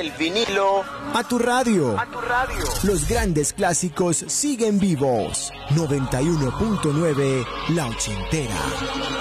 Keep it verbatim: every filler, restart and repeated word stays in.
del vinilo a tu radio. a tu radio. Los grandes clásicos siguen vivos. noventa y uno punto nueve La Ochentera.